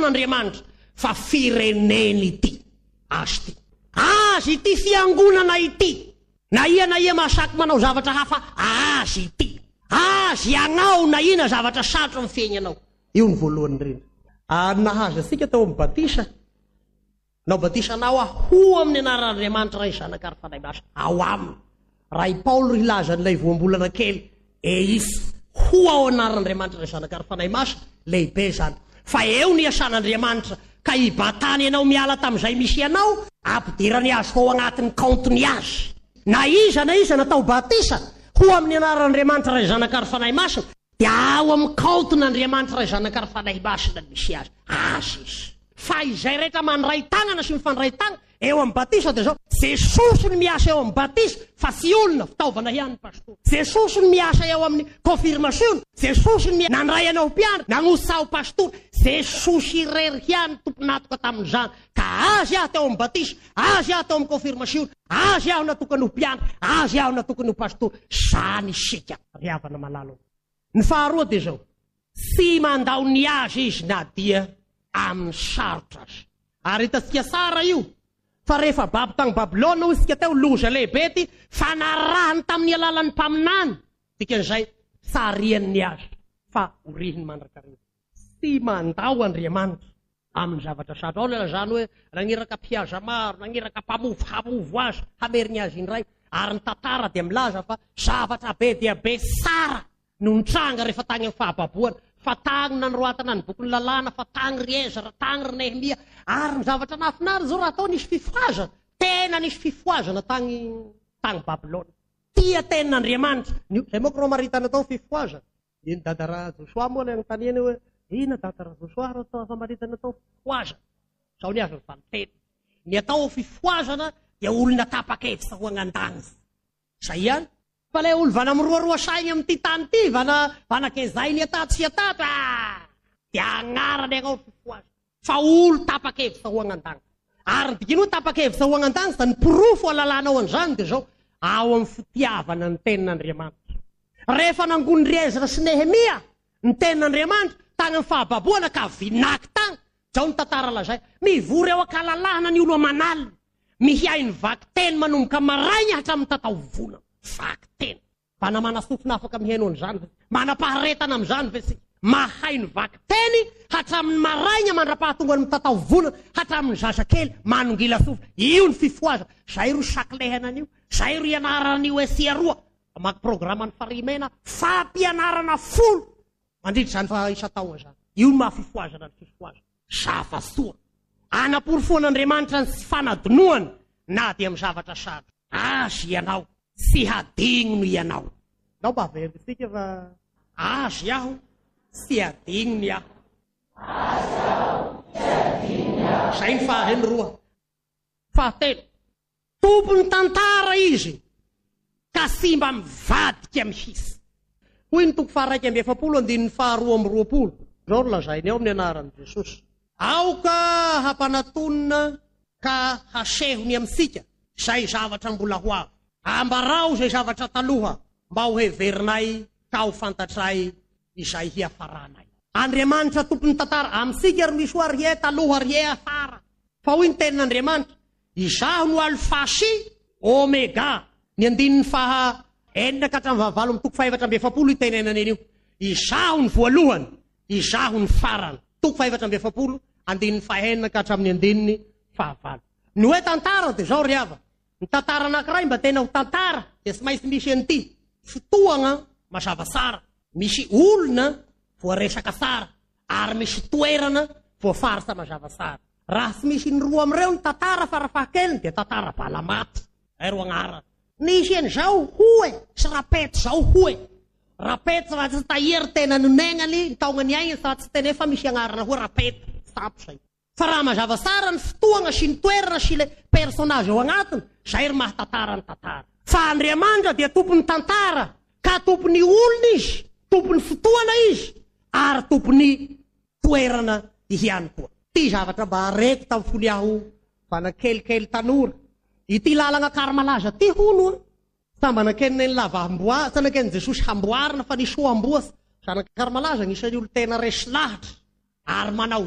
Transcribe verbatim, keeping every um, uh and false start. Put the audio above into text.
n'Andriamanitra fa fireneny ity. Azy ity. Azy ity fiangonana ity. Na ia na ia mahasaky manao zavatra hafa, azy ity. Azy agnao na ina zavatra sarotra amin'ny fiainanao. Io ny voalohany reny. Ary nahazo asika tao amin'ny batisa. Nao batisanao aho amin'ny anaran'Andriamanitra ray zanaka ary fanahy masina. Ao aminy. Raha i Paolo ilazan'ilay voambolana kely, e isy ho ao anaran'Andriamanitra ray zanaka ary fanahy masina, lehibe zany. Fa eo ny asan'Andriamanitra ka ibatany ianao miala tamin'izay misy ianao, ampidirany azy ho agnatin'ny kaontony azy. Na iza na iza natao batisa ho amin'ny anaran'Andriamanitra ray zanaka ary fanahy masina, dia ao amin'ny kaonton'Andriamanitra ray zanaka ary fanahy masina ny misy azy. Azy izy. Fa izay rehetra mandray tagnana sy mifandray tagnana eo amin'ny batisa dia zao, Jesosy ny miasa eo amin'ny batisa fa sy olona fitaovana ihany pastor. Jesosy ny miasa eo amin'ny confirmation, Jesosy ny nandray anao mpianatra nagnosao pastor, Jesosy irery ihany tomponatoka tamin'izany. Ka azy aho teo amin'ny batisa, azy aho teo amin'ny confirmation, azy aho natokany ho mpianatra, azy aho natokany ho pastor. Zany isika riavana malalo. Ny faharoa dia zao, sy mandao ny azy izy na dia amin'ny sarotra azy. Ary hitantsika tsara io fa rehefa babo tagny Babilôna hoy isika teo loza lehibe ty fanarahany tamin'ny alalan'ny mpaminany. Dikan'izay sarian'ny azy fa orihiny mandrakareny. Sy mandao Andriamanitra amin'ny zavatra sarotra. Ao lala zany hoe nagniraka mpihaza maro, nagniraka mpamovo hamovo azy hameriny azy indray. Ary ny tantara dia milaza fa zavatra be dia be sara no nitranga rehefa tagny amin'ny fahababoana. Fa tagny nanoratana ny boky ny lalàna, fa tagny ry Ezra, tagny ry Nehemia. Ary ny zavatra nafinary zao raha atao nisy fifoazana, tena nisy fifoazana tagny tagny Babilôna. Tia tenin'Andriamanitra. Zay moa rao maritana tao fifoazana. Iny dadara Joshua moa le agnontaniany hoe ina dadara Joshua rao tao fa maritana tao fifoazana. Zao ny azy ny vaniteny. Ny atao fifoazana dia olona tapa-kevitra ho agnandagnzy. Zay ihany. Fa le olo vana miroaroa saigny amin'ity tany ity, vana vanak'ezay ny atato sy atato, ah! Dia agnarany agnao fifoazana. Fa olo tapa-kevitra ho agnandagnzy. Ary ny dikiny hoe tapa-kevitra ho agnandagnzy, da ny porofo alalanao an'izany dia zao, ao amin'ny fitiavana ny tenin'Andriamanitra. Rehefa nangony ry Ezra sy Nehemia ny tenin'Andriamanitra tagny amin'ny fahababoana ka vinaky tagny, zao ny tantara lazay. Mivory eo ankalalahana ny olo amanalina, mihiay ny vaky teny manomboka maraigny hatramin'ny tatao-volana. Vaky teny. Bana manasofina afaka mihaino an'izany. Manapaharetana amin'izany ve sika. Mahay ny vaky teny hatramin'ny maraigna mandra-pahatonga ny tatao-volana hatramin'ny zazakely manongila sofina. Io ny fifoazana. Zay ro saklehana an'io. Zay ro ianaran'io esia roa. Maky programa ny farimena fampianarana folo. Mandritra zany fa isa-tao zany. Io ny mahafifoazana ny fifoazana. Zafa soa. Anaporofon'Andriamanitra ny fanadinoany na dia amin'ny zavatra sarotra. Azy ianao. Sy hadigno ianao. Nao mba very sika fa azy aho sy hadigno aho. Azy aho sy hadigno aho. Zay ny faheny roa. Fahatelo. Tompony tantara izy ka sy mba mivadika mihisy. Hoy ny toko faha raika amby efapolo andinin'ny faharoa amby roapolo. Zao ro lazainy ao amin'ny anaran'i Jesosy. Aoka hampanatonina ka hasehony amintsika zay zavatra mbola ho avy. Ambarao zay zavatra taloha mba ho heverinay ka ho fantatray izay hiafaranay. Andriamanitra tompony tantara amintsika ry misy hoe rie taloha rie afara. Fa hoy ny tenin'Andriamanitra, izaho no alfa sy omega. Ny andinin'ny faha enina ka hatramin'ny valo amin'ny toko fahaefatra amby efapolo itenenana io. Izaho ny voalohany, izaho ny farany. Toko fahaefatra amby efapolo, andinin'ny faha enina ka hatramin'ny andininy fahavalo. Ny hoe tantara dia zao ry hava. Ny tantara anankiray mba tena ho tantara dia tsy maintsy misy an'ity fotoagna mazava tsara, misy olona voaresaka tsara, ary misy toerana voafaritra mazava tsara. Raha tsy misy ny roa amin'ireo ny tantara farafahakeliny dia tantara balamaty. Ay ro agnarany. Nisy an'izao hoe sy rapety zao hoe. Rapety raha tsy tahiry tena nonegnany taongany aigny sa tsy tena efa misy agnarana hoe rapety. Sapo zay. Fa raha mazava tsara ny fotoagna sy ny toerana sy le personazy ao agnatiny, zay ry mahatantara ny tantara. Fa Andriamanitra dia tompony tantara, ka tompony olona izy, tompony fotoana izy, ary tompony toerana ihany koa. Ty zavatra mba areko tamin'ny fony aho vanakelikely tanora. Ity lalagna karamalaza ty hono. Sambanakeny lava amboa, sanakeny Jesosy hamboarina fa nisy ho amboasy. Zanaka karamalaza gnisan'ny olo tena resy lahatra. Ary manao